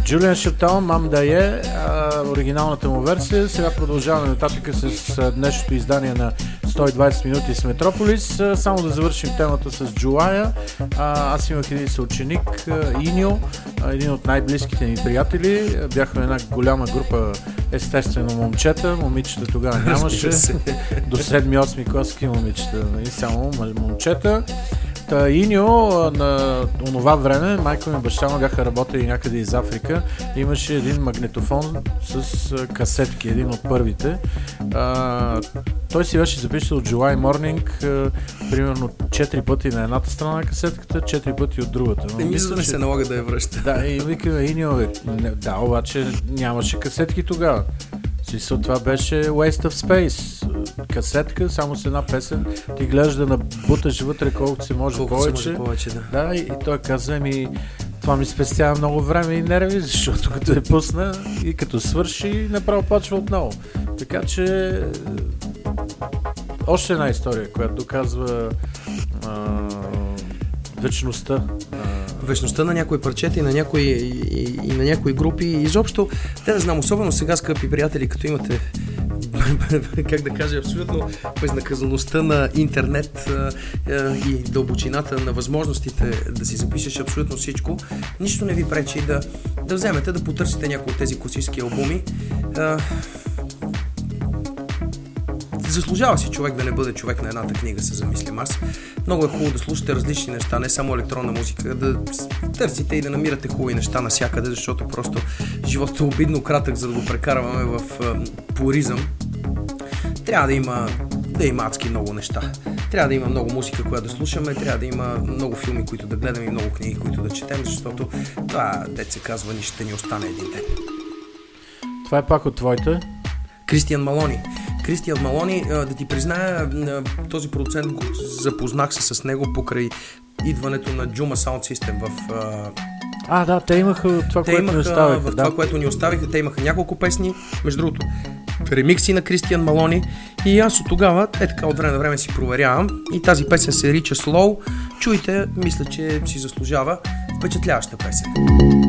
Джулиан Шатон, Мам Дае, оригиналната му версия. Сега продължаваме нататък с днешното издание на 120 минути с Метрополис. Само да завършим темата с Джулая. Аз имах един съученик, Иньо, един от най-близките ни приятели. Бяхме една голяма група, естествено, момчета. Момичета тогава нямаше. До 7-8 класки момичета. Само момчета. Иньо на онова време, майка ми и баща му бяха работили някъде из Африка. Имаше един магнетофон с касетки, един от първите. Той си беше записал July Morning примерно 4 пъти на едната страна на касетката, 4 пъти от другата. Но мисля, че се налага да я връща. Да, и викаме Иньо, да, обаче нямаше касетки тогава. Това беше Waste of Space. Касетка, само с една песен. Ти гледаш да набуташ вътре колкото се може повече. Да, и той каза това ми спестява много време и нерви, защото като я пусна и като свърши, направо почва отново. Така че още една история, която доказва вечността. Вечността на някои парчета и на някои групи. Изобщо, те да знам, особено сега, скъпи приятели, като имате как да кажа, абсолютно безнаказаността на интернет и дълбочината на възможностите да си запишеш абсолютно всичко, нищо не ви пречи да вземете, да потърсите някои от тези класически албуми. Заслужава си човек да не бъде човек на едната книга, се замислям аз. Много е хубаво да слушате различни неща, не само електронна музика, да търсите и да намирате хубави неща навсякъде, защото просто животът е обидно кратък, за да го прекарваме в пуризъм. Трябва да има адски много неща. Трябва да има много музика, която да слушаме, трябва да има много филми, които да гледаме и много книги, които да четем, защото това, дет се казва, ни ще ни остане един ден. Това е пак от твоите? Кристиан Малони, да ти призная, този продуцент го запознах се с него покрай идването на Juma Sound System в... да, те имаха това, което ни оставиха. Това, което ни оставиха, те имаха няколко песни, между другото, ремикси на Кристиан Малони, и аз от тогава, така от време на време си проверявам, и тази песен се нарича Slow. Чуйте, мисля, че си заслужава, впечатляваща песен.